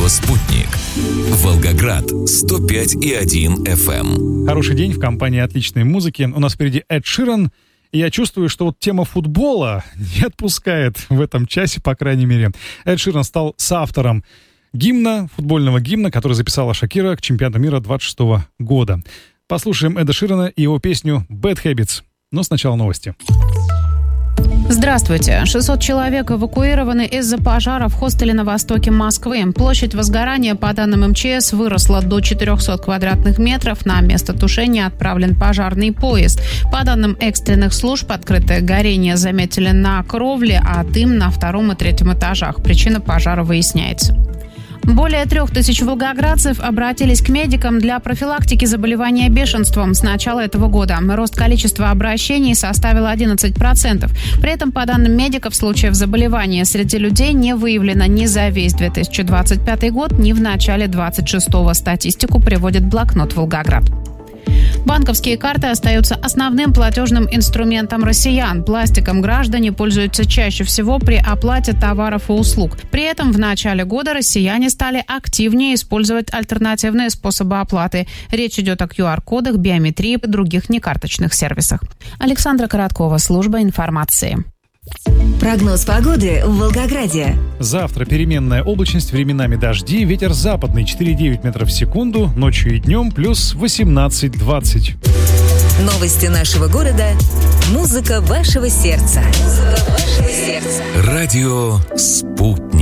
Радио «Спутник». Волгоград 105,1 FM. Хороший день в компании отличной музыки. У нас впереди Эд Ширан. И я чувствую, что вот тема футбола не отпускает в этом часе, по крайней мере. Эд Ширан стал соавтором гимна, футбольного гимна, который записала Шакира к чемпионату мира 26 года. Послушаем Эда Ширана и его песню «Bad Habits». Но сначала новости. Здравствуйте. 600 человек эвакуированы из-за пожара в хостеле на востоке Москвы. Площадь возгорания, по данным МЧС, выросла до 400 квадратных метров. На место тушения отправлен пожарный поезд. По данным экстренных служб, открытое горение заметили на кровле, а дым на 2 и 3 этажах. Причина пожара выясняется. Более 3000 волгоградцев обратились к медикам для профилактики заболевания бешенством с начала этого года. Рост количества обращений составил 11%. При этом, по данным медиков, случаев заболевания среди людей не выявлено ни за весь 2025 год, ни в начале 26-го. Статистику приводит блокнот «Волгоград». Банковские карты остаются основным платежным инструментом россиян. Пластиком граждане пользуются чаще всего при оплате товаров и услуг. При этом в начале года россияне стали активнее использовать альтернативные способы оплаты. Речь идет о QR-кодах, биометрии и других некарточных сервисах. Александра Короткова, служба информации. Прогноз погоды в Волгограде. Завтра переменная облачность, временами дожди, ветер западный 4,9 метров в секунду, ночью и днем плюс 18-20. Новости нашего города. Музыка вашего сердца. Радио «Спутник».